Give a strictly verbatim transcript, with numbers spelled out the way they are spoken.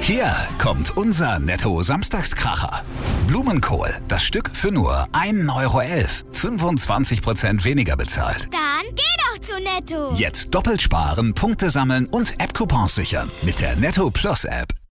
Hier kommt unser Netto-Samstagskracher. Blumenkohl, das Stück für nur ein Euro elf. fünfundzwanzig Prozent weniger bezahlt. Dann geh doch zu Netto. Jetzt doppelt sparen, Punkte sammeln und App-Coupons sichern mit der Netto Plus App.